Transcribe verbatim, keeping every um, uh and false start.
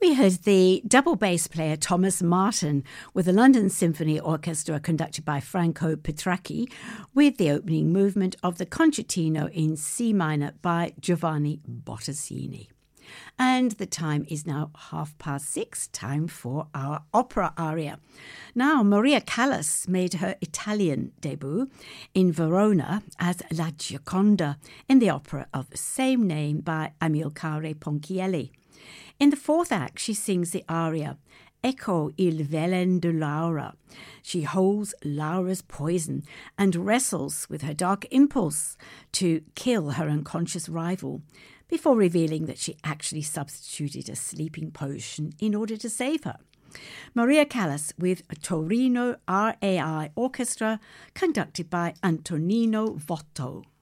we heard the double bass player Thomas Martin with the London Symphony Orchestra conducted by Franco Petracchi with the opening movement of the Concertino in C minor by Giovanni Bottesini. And the time is now half past six, time for our opera aria. Now, Maria Callas made her Italian debut in Verona as La Gioconda in the opera of the same name by Amilcare Ponchielli. In the fourth act, she sings the aria Ecco il velen de Laura. She holds Laura's poison and wrestles with her dark impulse to kill her unconscious rival, before revealing that she actually substituted a sleeping potion in order to save her. Maria Callas with a Torino R A I Orchestra conducted by Antonino Votto.